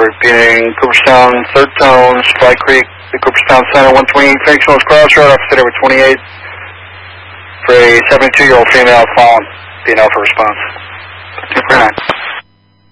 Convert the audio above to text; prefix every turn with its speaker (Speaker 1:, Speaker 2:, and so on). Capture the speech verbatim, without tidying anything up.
Speaker 1: repeating Cooperstown, third tone, Supply Creek, Cooperstown Center, one twenty-eight Phoenix Mills Crossroad, officer over twenty-eight for a seventy-two-year-old female fallen. Be an alpha response. two four nine.